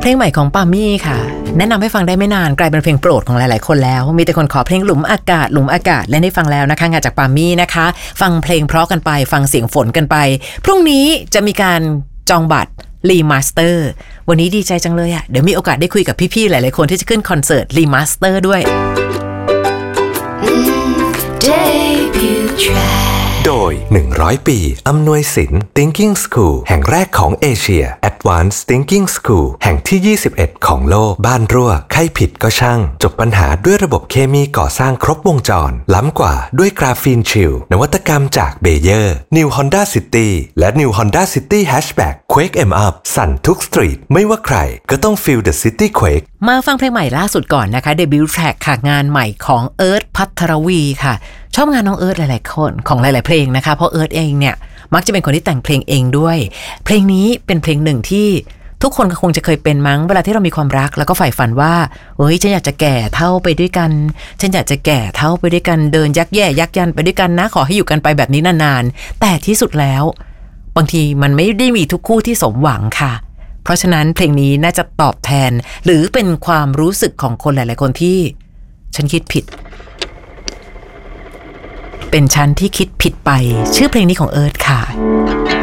เพลงใหม่ของปามี่ค่ะแนะนำให้ฟังได้ไม่นานกลายเป็นเพลงโปรดของหลายๆคนแล้วมีแต่คนขอเพลงหลุมอากาศและได้ฟังแล้วนะคะงานจากปามี่นะคะฟังเพลงเพราะกันไปฟังเสียงฝนกันไปพรุ่งนี้จะมีการจองบัตรรีมาสเตอร์วันนี้ดีใจจังเลยเดี๋ยวมีโอกาสได้คุยกับพี่ๆหลายๆคนที่จะขึ้นคอนเสิร์ตรีมาสเตอร์ด้วยโดย100 ปีอำนวยสิน Thinking School แห่งแรกของเอเชีย Advanced Thinking School แห่งที่21ของโลกบ้านรั่วใครผิดก็ช่างจบปัญหาด้วยระบบเคมีก่อสร้างครบวงจรล้ำกว่าด้วยกราฟีนชิลนวัตกรรมจากเบเยอร์ New Honda City และ New Honda City Hatchback Quake em up สั่นทุกสตรีทไม่ว่าใครก็ต้อง Feel the City Quake มาฟังเพลงใหม่ล่าสุดก่อนนะคะเดบิวต์แทร็กค่ะงานใหม่ของเอิร์ธภัทรวีค่ะชอบงานน้องเอิร์ธหลายๆคนของหลายๆเพลงนะคะเพราะเอิร์ธเองเนี่ยมักจะเป็นคนที่แต่งเพลงเองด้วยเพลงนี้เป็นเพลงหนึ่งที่ทุกคนคงจะเคยเป็นมั้งเวลาที่เรามีความรักแล้วก็ใฝ่ฝันว่าเฮ้ยฉันอยากจะแก่เท่าไปด้วยกันฉันอยากจะแก่เท่าไปด้วยกันเดินยักแย่ยักยันไปด้วยกันนะขอให้อยู่กันไปแบบนี้นานๆแต่ที่สุดแล้วบางทีมันไม่ได้มีทุกคู่ที่สมหวังค่ะเพราะฉะนั้นเพลงนี้น่าจะตอบแทนหรือเป็นความรู้สึกของคนหลายๆคนที่ฉันคิดผิดเป็นฉันที่คิดผิดไปชื่อเพลงนี้ของเอิร์ธค่ะ